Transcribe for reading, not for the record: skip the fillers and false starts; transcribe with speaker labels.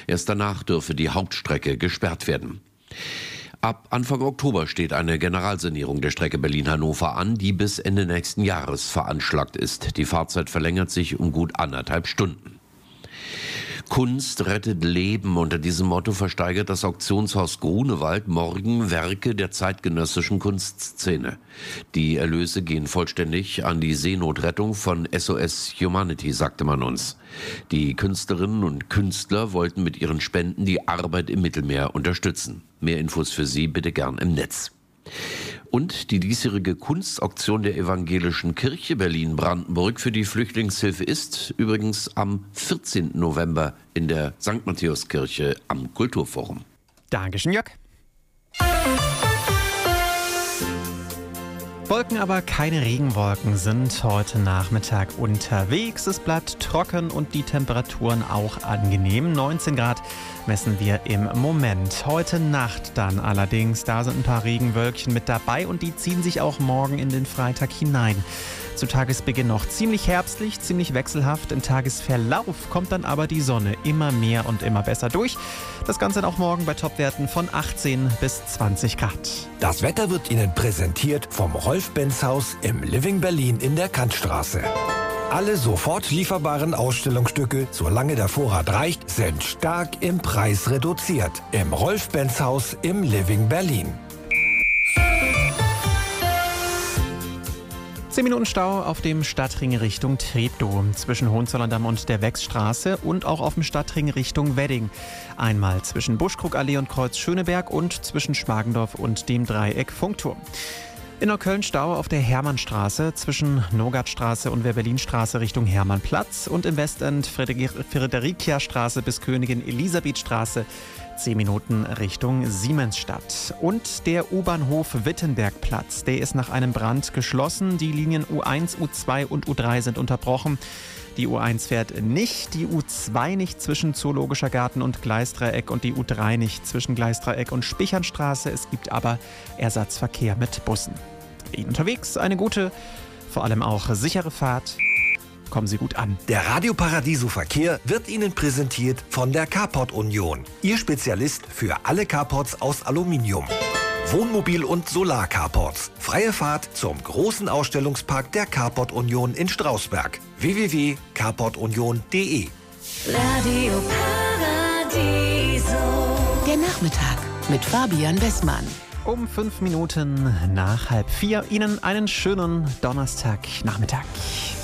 Speaker 1: Erst danach dürfe die Hauptstrecke gesperrt werden. Ab Anfang Oktober steht eine Generalsanierung der Strecke Berlin-Hannover an, die bis Ende nächsten Jahres veranschlagt ist. Die Fahrzeit verlängert sich um gut 1,5 Stunden. Kunst rettet Leben. Unter diesem Motto versteigert das Auktionshaus Grunewald morgen Werke der zeitgenössischen Kunstszene. Die Erlöse gehen vollständig an die Seenotrettung von SOS Humanity, sagte man uns. Die Künstlerinnen und Künstler wollten mit ihren Spenden die Arbeit im Mittelmeer unterstützen. Mehr Infos für Sie bitte gern im Netz. Und die diesjährige Kunstauktion der Evangelischen Kirche Berlin-Brandenburg für die Flüchtlingshilfe ist übrigens am 14. November in der St. Matthäuskirche am Kulturforum.
Speaker 2: Dankeschön, Jörg. Wolken, aber keine Regenwolken sind heute Nachmittag unterwegs. Es bleibt trocken und die Temperaturen auch angenehm. 19 Grad messen wir im Moment. Heute Nacht dann allerdings, da sind ein paar Regenwölkchen mit dabei und die ziehen sich auch morgen in den Freitag hinein. Zu Tagesbeginn noch ziemlich herbstlich, ziemlich wechselhaft. Im Tagesverlauf kommt dann aber die Sonne immer mehr und immer besser durch. Das Ganze dann auch morgen bei Topwerten von 18 bis 20 Grad.
Speaker 3: Das Wetter wird Ihnen präsentiert vom Rolf-Benz-Haus im Living Berlin in der Kantstraße. Alle sofort lieferbaren Ausstellungsstücke, solange der Vorrat reicht, sind stark im Preis reduziert. Im Rolf-Benz-Haus im Living Berlin.
Speaker 2: 10 Minuten Stau auf dem Stadtring Richtung Treptow zwischen Hohenzollern-Damm und der Wechsstraße und auch auf dem Stadtring Richtung Wedding. Einmal zwischen Buschkrugallee und Kreuz Schöneberg und zwischen Schmargendorf und dem Dreieck Funkturm. In Neukölln Stau auf der Hermannstraße zwischen Nogatstraße und Wehr-Berlin-Straße Richtung Hermannplatz und im Westend Friederikia-Straße bis Königin-Elisabeth-Straße 10 Minuten Richtung Siemensstadt. Und der U-Bahnhof Wittenbergplatz, der ist nach einem Brand geschlossen. Die Linien U1, U2 und U3 sind unterbrochen. Die U1 fährt nicht, die U2 nicht zwischen Zoologischer Garten und Gleisdreieck und die U3 nicht zwischen Gleisdreieck und Spichernstraße. Es gibt aber Ersatzverkehr mit Bussen. Ihnen unterwegs eine gute, vor allem auch sichere Fahrt. Kommen Sie gut an.
Speaker 3: Der Radio Paradiso Verkehr wird Ihnen präsentiert von der Carport Union. Ihr Spezialist für alle Carports aus Aluminium. Wohnmobil- und Solar-Carports. Freie Fahrt zum großen Ausstellungspark der Carport Union in Strausberg. www.carportunion.de.
Speaker 4: Radio Paradiso. Der Nachmittag mit Fabian Westmann.
Speaker 2: Um 5 Minuten nach 3:30. Ihnen einen schönen Donnerstagnachmittag.